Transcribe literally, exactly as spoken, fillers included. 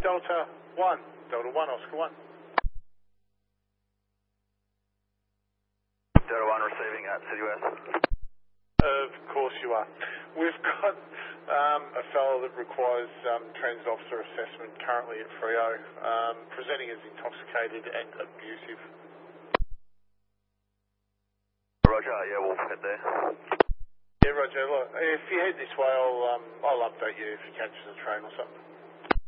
Delta one. Delta one, Oscar one. Delta one receiving at City West. Of course you are. We've got um, a fellow that requires um, transit officer assessment currently at Freo, um, presenting as intoxicated and abusive. Roger, yeah, we'll head there. Yeah, Roger. Look, if you head this way, I'll um, I'll update you if you catch the train or something.